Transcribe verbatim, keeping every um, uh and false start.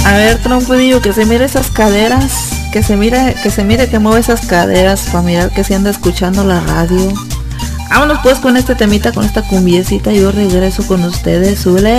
A ver, trompudillo, que se mire esas caderas. Que se mire, que se mire que mueve esas caderas para mirar que se anda escuchando la radio. Vámonos pues con este temita, con esta cumbiecita. Yo regreso con ustedes, Zule.